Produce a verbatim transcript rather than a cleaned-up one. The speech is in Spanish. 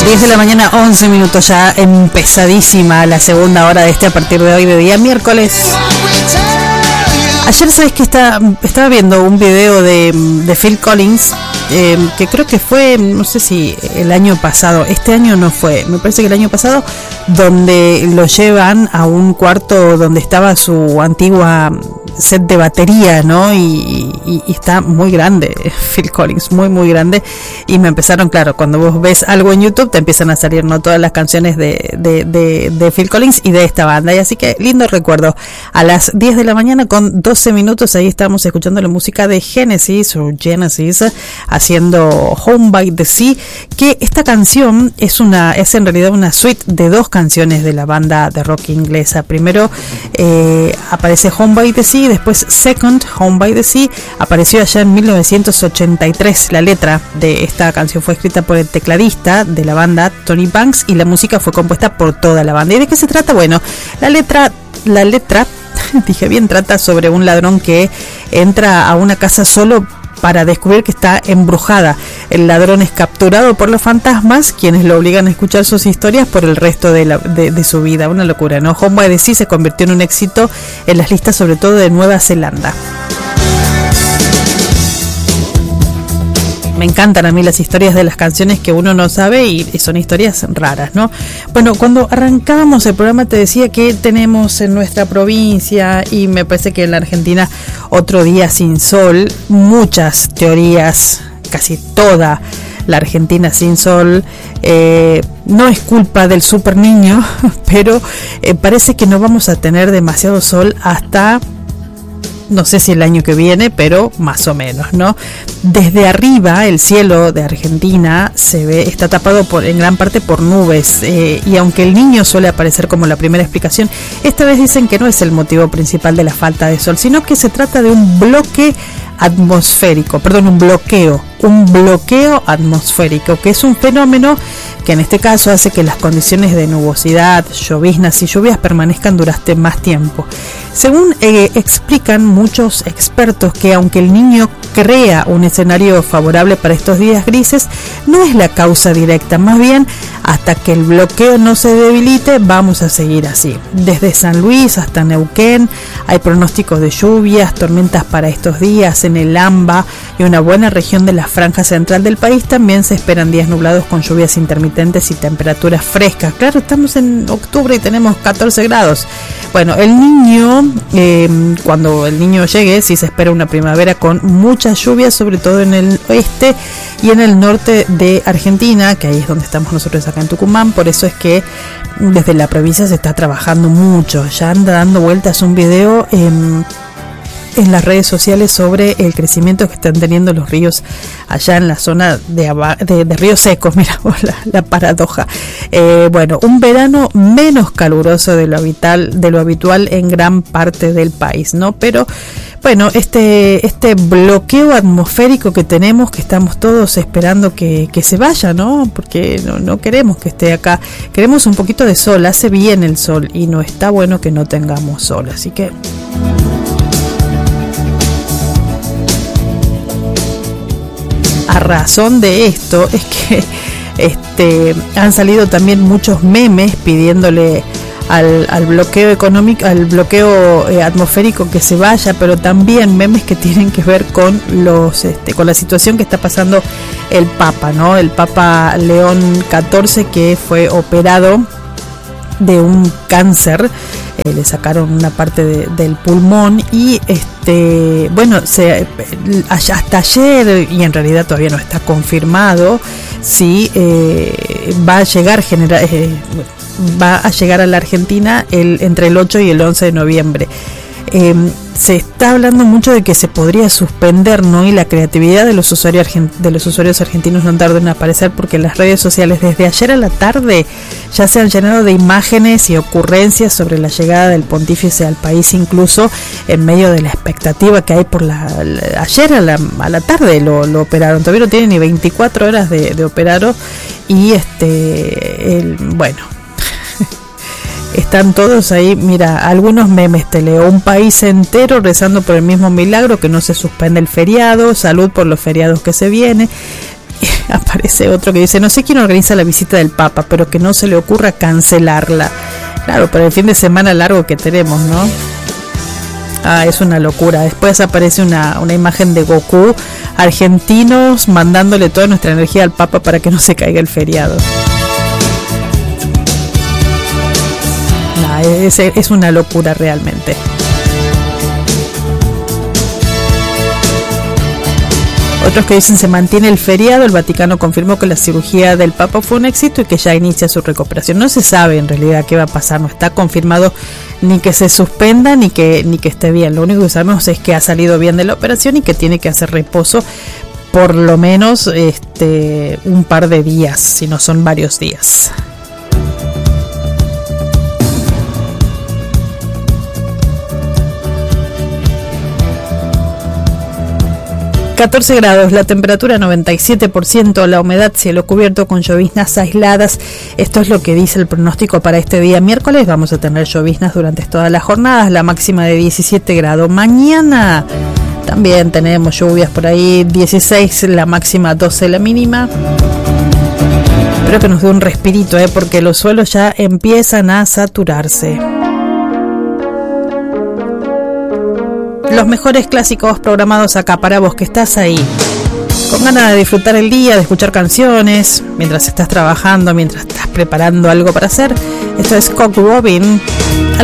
diez de la mañana, once minutos ya, empezadísima la segunda hora de este a partir de hoy, de día miércoles. Ayer, ¿sabes que está, estaba viendo un video de, de Phil Collins, eh, que creo que fue, no sé si el año pasado, este año no fue, me parece que el año pasado, donde lo llevan a un cuarto donde estaba su antigua set de batería, ¿no? Y, y, y está muy grande Phil Collins, muy muy grande, y me empezaron, claro, cuando vos ves algo en YouTube te empiezan a salir, ¿no?, todas las canciones de, de, de, de Phil Collins y de esta banda, y así que lindo recuerdo. A las diez de la mañana con doce minutos, ahí estamos escuchando la música de Genesis o Genesis haciendo Home by the Sea, que esta canción es una es en realidad una suite de dos canciones de la banda de rock inglesa. Primero eh, aparece Home by the Sea, después Second, Home by the Sea, apareció allá en mil novecientos ochenta y tres. La letra de esta canción fue escrita por el tecladista de la banda, Tony Banks, y la música fue compuesta por toda la banda. ¿Y de qué se trata? Bueno, la letra, la letra, dije bien, trata sobre un ladrón que entra a una casa solo para descubrir que está embrujada. El ladrón es capturado por los fantasmas, quienes lo obligan a escuchar sus historias por el resto de, la, de, de su vida. Una locura, ¿no? Home by the Sea se convirtió en un éxito en las listas, sobre todo de Nueva Zelanda. Me encantan a mí las historias de las canciones que uno no sabe y son historias raras, ¿no? Bueno, cuando arrancábamos el programa te decía que tenemos en nuestra provincia, y me parece que en la Argentina, otro día sin sol, muchas teorías, casi toda la Argentina sin sol. Eh, no es culpa del super niño, pero eh, parece que no vamos a tener demasiado sol hasta, no sé si el año que viene, pero más o menos, ¿no? Desde arriba, el cielo de Argentina se ve, está tapado por, en gran parte por nubes, eh, y aunque el niño suele aparecer como la primera explicación, esta vez dicen que no es el motivo principal de la falta de sol, sino que se trata de un bloque atmosférico, perdón, un bloqueo, un bloqueo atmosférico, que es un fenómeno que en este caso hace que las condiciones de nubosidad, lloviznas y lluvias permanezcan durante más tiempo. Según eh, explican muchos expertos, que aunque el niño crea un escenario favorable para estos días grises, no es la causa directa, más bien hasta que el bloqueo no se debilite vamos a seguir así. Desde San Luis hasta Neuquén hay pronósticos de lluvias, tormentas para estos días. En el AMBA y una buena región de la franja central del país también se esperan días nublados con lluvias intermitentes y temperaturas frescas. Claro, estamos en octubre y tenemos catorce grados. Bueno, el niño, eh, cuando el niño llegue, sí se espera una primavera con muchas lluvias, sobre todo en el oeste y en el norte de Argentina, que ahí es donde estamos nosotros acá en Tucumán. Por eso es que desde la provincia se está trabajando mucho. Ya anda dando vueltas un video en... en las redes sociales sobre el crecimiento que están teniendo los ríos allá en la zona de, de, de ríos secos. Mira la, la paradoja. Eh, bueno, un verano menos caluroso de lo habitual, de lo habitual en gran parte del país, ¿no? Pero bueno, este este bloqueo atmosférico que tenemos, que estamos todos esperando que, que se vaya, ¿no? Porque no, no queremos que esté acá. Queremos un poquito de sol, hace bien el sol y no está bueno que no tengamos sol. Así que a razón de esto es que este, han salido también muchos memes pidiéndole al, al bloqueo económico, al bloqueo eh, atmosférico que se vaya, pero también memes que tienen que ver con los este, con la situación que está pasando el Papa, ¿no? El Papa León catorce, que fue operado de un cáncer, eh, le sacaron una parte de, del pulmón y este bueno se, hasta ayer, y en realidad todavía no está confirmado si eh, va a llegar genera, eh, va a llegar a la Argentina el, entre el ocho y el once de noviembre. Eh, se está hablando mucho de que se podría suspender, ¿no? Y la creatividad de los usuarios de los usuarios argentinos no tarda en aparecer, porque las redes sociales desde ayer a la tarde ya se han llenado de imágenes y ocurrencias sobre la llegada del pontífice al país, incluso en medio de la expectativa que hay por la, la ayer a la, a la tarde lo, lo operaron, todavía no tiene ni veinticuatro horas de, de operado y este el, bueno están todos ahí. Mira, algunos memes te leo: un país entero rezando por el mismo milagro, que no se suspende el feriado, salud por los feriados que se vienen. aparece otro que dice, no sé quién organiza la visita del Papa, pero que no se le ocurra cancelarla. Claro, para el fin de semana largo que tenemos, ¿no? Ah, es una locura. Después aparece una, una imagen de Goku, argentinos mandándole toda nuestra energía al Papa para que no se caiga el feriado. No, es, es una locura realmente. Otros que dicen se mantiene el feriado. El Vaticano confirmó que la cirugía del Papa fue un éxito y que ya inicia su recuperación. No se sabe en realidad qué va a pasar, no está confirmado ni que se suspenda ni que ni que esté bien. Lo único que sabemos es que ha salido bien de la operación y que tiene que hacer reposo por lo menos este un par de días, si no son varios días. catorce grados, la temperatura noventa y siete por ciento, la humedad cielo cubierto con lloviznas aisladas. Esto es lo que dice el pronóstico para este día miércoles. Vamos a tener lloviznas durante todas las jornadas, la máxima de diecisiete grados. Mañana también tenemos lluvias por ahí, dieciséis la máxima, doce la mínima. Espero que nos dé un respirito, ¿eh? Porque los suelos ya empiezan a saturarse. Los mejores clásicos programados acá para vos que estás ahí con ganas de disfrutar el día, de escuchar canciones mientras estás trabajando, mientras estás preparando algo para hacer. Esto es Cock Robin.